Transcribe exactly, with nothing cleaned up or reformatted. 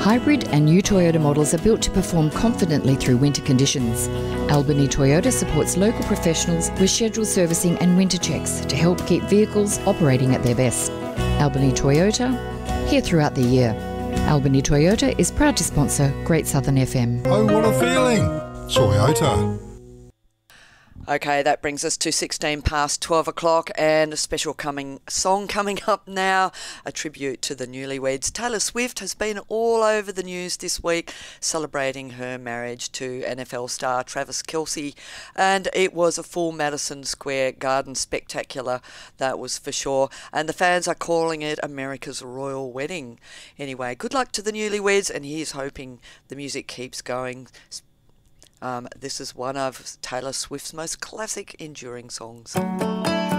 Hybrid and new Toyota models are built to perform confidently through winter conditions. Albany Toyota supports local professionals with scheduled servicing and winter checks to help keep vehicles operating at their best. Albany Toyota, here throughout the year. Albany Toyota is proud to sponsor Great Southern F M. Oh, what a feeling! Toyota. Okay, that brings us to sixteen past twelve o'clock, and a special coming song coming up now, a tribute to the Newlyweds. Taylor Swift has been all over the news this week, celebrating her marriage to N F L star Travis Kelce, and it was a full Madison Square Garden spectacular, that was for sure, and the fans are calling it America's royal wedding. Anyway, good luck to the Newlyweds, and here's hoping the music keeps going. Um, this is one of Taylor Swift's most classic, enduring songs.